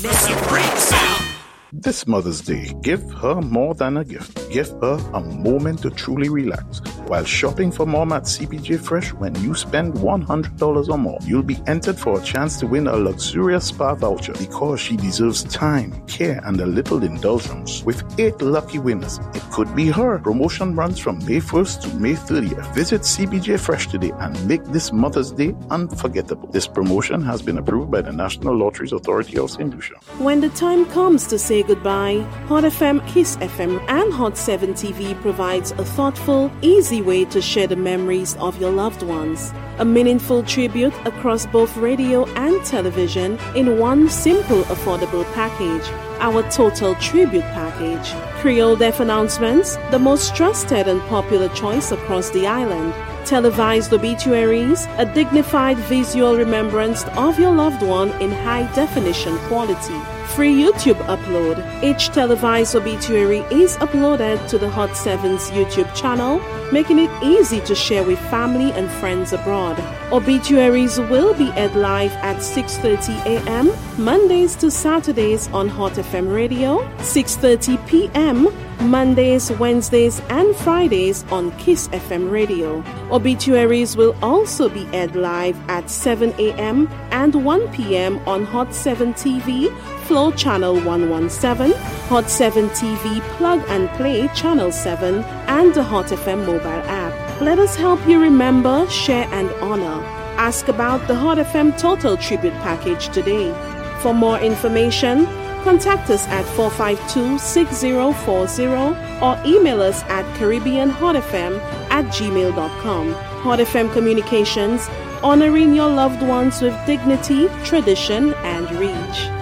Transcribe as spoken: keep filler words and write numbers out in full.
This Mother's Day, give her more than a gift. Give her a moment to truly relax. While shopping for mom at C B J Fresh, when you spend one hundred dollars or more, you'll be entered for a chance to win a luxurious spa voucher because she deserves time, care, and a little indulgence. With eight lucky winners, it could be her. Promotion runs from May first to May thirtieth. Visit C B J Fresh today and make this Mother's Day unforgettable. This promotion has been approved by the National Lotteries Authority of Saint Lucia. When the time comes to say goodbye, Hot F M, Kiss F M, and Hot seven T V provides a thoughtful, easy way to share the memories of your loved ones. A meaningful tribute across both radio and television in one simple, affordable package. Our Total Tribute Package. Creole Deaf Announcements, the most trusted and popular choice across the island. Televised obituaries, a dignified visual remembrance of your loved one in high definition quality. Free YouTube upload. Each televised obituary is uploaded to the Hot seven's YouTube channel, making it easy to share with family and friends abroad. Obituaries will be aired live at six thirty a.m. Mondays to Saturdays on Hot F M Radio, six thirty p.m. Mondays, Wednesdays, and Fridays on Kiss F M Radio. Obituaries will also be aired live at seven a.m. and one p.m. on Hot seven T V, Flow Channel one seventeen, Hot seven T V Plug and Play Channel seven, and the Hot F M mobile app. Let us help you remember, share, and honor. Ask about the Hot F M Total Tribute Package today. For more information, contact us at four five two, six zero four zero or email us at caribbean hot f m at gmail dot com. Hot F M Communications, honoring your loved ones with dignity, tradition, and reach.